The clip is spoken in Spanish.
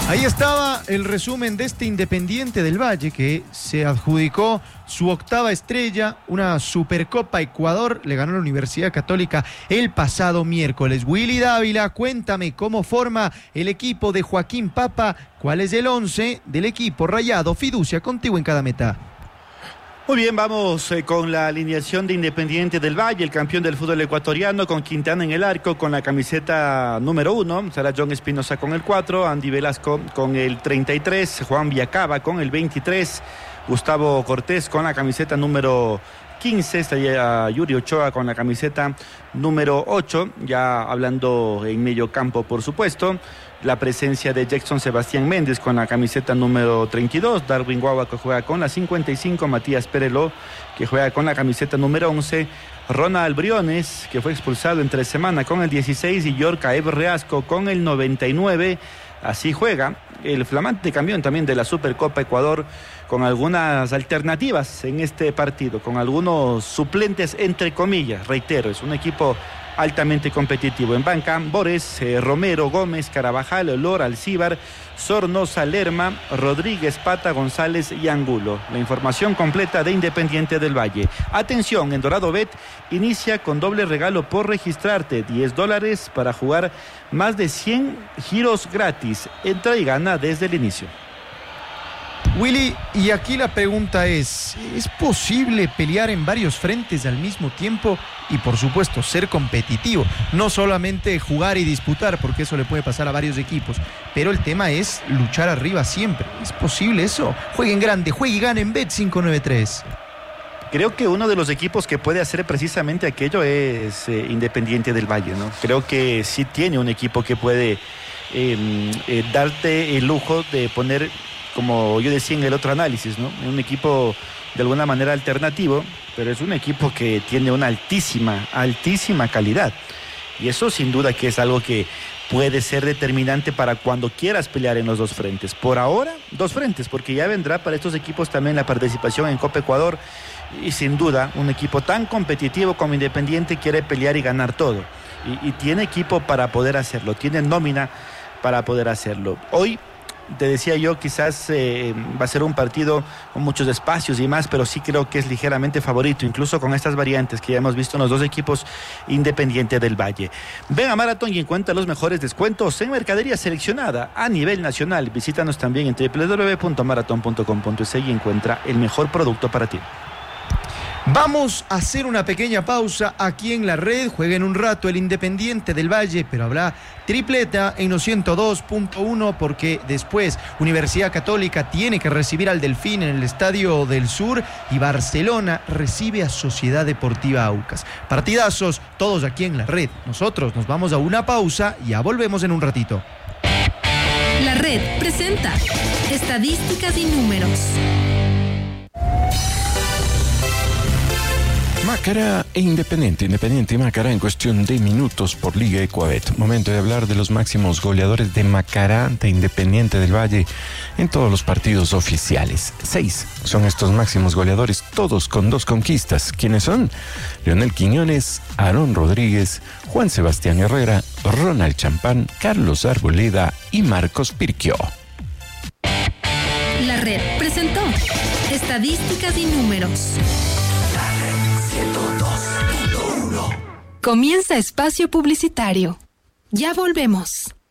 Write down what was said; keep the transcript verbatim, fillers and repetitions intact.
Ahí estaba el resumen de este Independiente del Valle que se adjudicó su octava estrella, una Supercopa Ecuador, le ganó a la Universidad Católica el pasado miércoles. Willy Dávila, cuéntame cómo forma el equipo de Joaquín Papa, cuál es el once del equipo rayado. Fiducia, contigo en cada meta. Muy bien, vamos eh, con la alineación de Independiente del Valle, el campeón del fútbol ecuatoriano, con Quintana en el arco, con la camiseta número uno, será John Espinosa con el cuatro, Andy Velasco con el treinta y tres, Juan Villacaba con el veintitrés, Gustavo Cortés con la camiseta número quince, estaría Yuri Ochoa con la camiseta número ocho, ya hablando en medio campo, por supuesto. La presencia de Jackson Sebastián Méndez con la camiseta número treinta y dos, Darwin Guagua que juega con la cincuenta y cinco, Matías Pereló que juega con la camiseta número once, Ronald Briones que fue expulsado entre semana con el dieciséis y Yorka Eber Reasco con el noventa y nueve. Así juega el flamante campeón también de la Supercopa Ecuador, con algunas alternativas en este partido, con algunos suplentes entre comillas. Reitero, es un equipo altamente competitivo. En banca, Bores, eh, Romero, Gómez, Carabajal, Lora, Alcíbar, Sornosa, Lerma, Rodríguez, Pata, González y Angulo. La información completa de Independiente del Valle. Atención, en Dorado Bet inicia con doble regalo por registrarte, diez dólares para jugar más de cien giros gratis. Entra y gana desde el inicio. Willy, y aquí la pregunta es, ¿es posible pelear en varios frentes al mismo tiempo? Y por supuesto, ser competitivo, no solamente jugar y disputar, porque eso le puede pasar a varios equipos, pero el tema es luchar arriba siempre. ¿Es posible eso? Jueguen grande, jueguen y ganen Bet cinco nueve tres. Creo que uno de los equipos que puede hacer precisamente aquello es eh, Independiente del Valle, ¿no? Creo que sí tiene un equipo que puede eh, eh, darte el lujo de poner, como yo decía en el otro análisis, ¿no? Un equipo de alguna manera alternativo, pero es un equipo que tiene una altísima, altísima calidad. Y eso sin duda que es algo que puede ser determinante para cuando quieras pelear en los dos frentes. Por ahora, dos frentes, porque ya vendrá para estos equipos también la participación en Copa Ecuador. Y sin duda, un equipo tan competitivo como Independiente quiere pelear y ganar todo. Y, y tiene equipo para poder hacerlo, tiene nómina para poder hacerlo. Hoy, te decía yo, quizás eh, va a ser un partido con muchos espacios y más, pero sí creo que es ligeramente favorito, incluso con estas variantes que ya hemos visto en los dos equipos Independiente del Valle. Ven a Maratón y encuentra los mejores descuentos en mercadería seleccionada a nivel nacional. Visítanos también en doble u doble u doble u punto maratón punto com punto es y encuentra el mejor producto para ti. Vamos a hacer una pequeña pausa aquí en la red. Jueguen un rato el Independiente del Valle, pero habrá tripleta en los ciento dos punto uno porque después Universidad Católica tiene que recibir al Delfín en el Estadio del Sur y Barcelona recibe a Sociedad Deportiva Aucas. Partidazos, todos aquí en la red. Nosotros nos vamos a una pausa y ya volvemos en un ratito. La red presenta estadísticas y números. Macará e Independiente, Independiente y Macará en cuestión de minutos por Liga Ecuabet. Momento de hablar de los máximos goleadores de Macará de Independiente del Valle en todos los partidos oficiales. Seis son estos máximos goleadores, todos con dos conquistas. ¿Quiénes son? Leonel Quiñones, Aarón Rodríguez, Juan Sebastián Herrera, Ronald Champán, Carlos Arboleda y Marcos Pirquio. La red presentó estadísticas y números. Comienza espacio publicitario. Ya volvemos.